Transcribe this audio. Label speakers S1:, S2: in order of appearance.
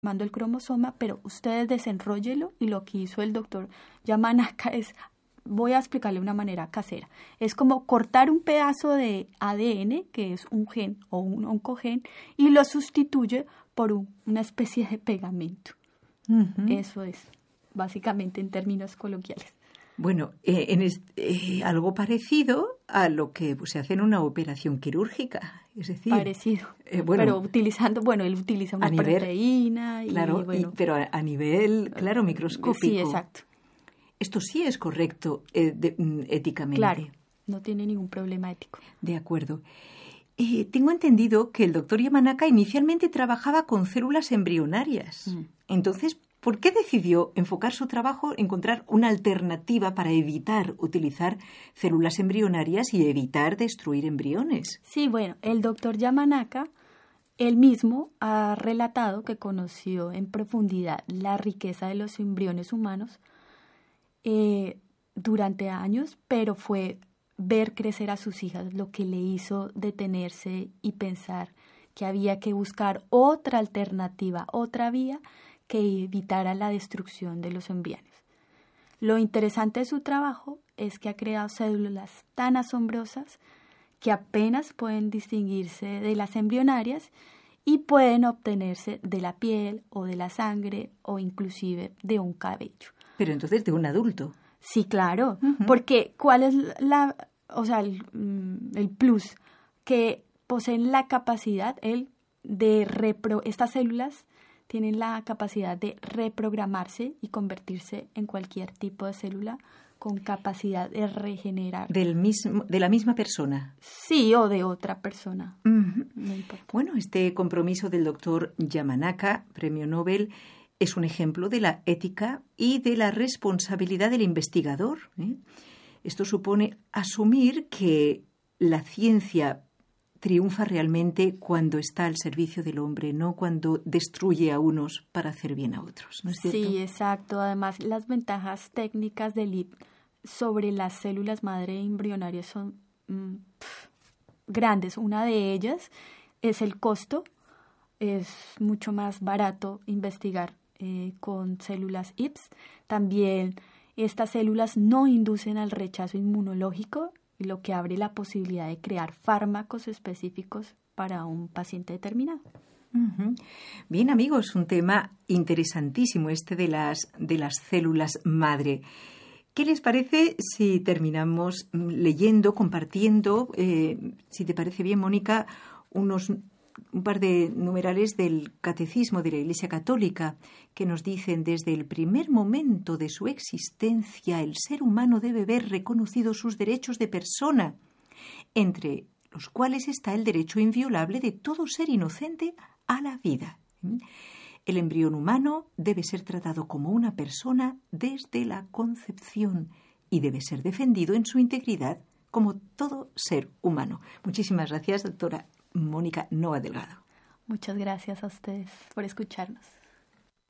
S1: mando el cromosoma, pero ustedes desenróllenlo, y lo que hizo el doctor Yamanaka es, voy a explicarle de una manera casera, es como cortar un pedazo de ADN, que es un gen o un oncogen, y lo sustituye por una especie de pegamento. Uh-huh. Eso es, básicamente en términos coloquiales.
S2: Bueno, algo parecido a lo que se hace en una operación quirúrgica, es decir...
S1: Parecido, pero utilizando, él utiliza una proteína.
S2: Claro, pero a nivel, claro, microscópico.
S1: Sí, exacto.
S2: Esto sí es correcto éticamente.
S1: Claro, no tiene ningún problema ético.
S2: De acuerdo. Tengo entendido que el doctor Yamanaka inicialmente trabajaba con células embrionarias. Entonces, ¿por qué decidió enfocar su trabajo en encontrar una alternativa para evitar utilizar células embrionarias y evitar destruir embriones?
S1: Sí, bueno, el doctor Yamanaka, él mismo ha relatado que conoció en profundidad la riqueza de los embriones humanos durante años, pero fue ver crecer a sus hijas lo que le hizo detenerse y pensar que había que buscar otra alternativa, otra vía que evitara la destrucción de los embriones. Lo interesante de su trabajo es que ha creado células tan asombrosas que apenas pueden distinguirse de las embrionarias y pueden obtenerse de la piel o de la sangre o inclusive de un cabello.
S2: Pero entonces de un adulto.
S1: Sí, claro, porque ¿cuál es el plus? Que poseen la capacidad estas células tienen la capacidad de reprogramarse y convertirse en cualquier tipo de célula con capacidad de regenerar.
S2: ¿De la misma persona?
S1: Sí, o de otra persona.
S2: Uh-huh.
S1: No importa.
S2: Bueno, este compromiso del doctor Yamanaka, premio Nobel, es un ejemplo de la ética y de la responsabilidad del investigador. Esto supone asumir que la ciencia triunfa realmente cuando está al servicio del hombre, no cuando destruye a unos para hacer bien a otros, ¿no es cierto?
S1: Sí, exacto. Además, las ventajas técnicas del IP sobre las células madre embrionarias son grandes. Una de ellas es el costo. Es mucho más barato investigar con células IPS. También estas células no inducen al rechazo inmunológico, lo que abre la posibilidad de crear fármacos específicos para un paciente determinado.
S2: Uh-huh. Bien, amigos, un tema interesantísimo de las células madre. ¿Qué les parece si terminamos leyendo, compartiendo, si te parece bien, Mónica, un par de numerales del Catecismo de la Iglesia Católica que nos dicen: desde el primer momento de su existencia el ser humano debe ver reconocidos sus derechos de persona, entre los cuales está el derecho inviolable de todo ser inocente a la vida. El embrión humano debe ser tratado como una persona desde la concepción y debe ser defendido en su integridad como todo ser humano. Muchísimas gracias, doctora Mónica Nova Delgado.
S1: Muchas gracias a ustedes por escucharnos.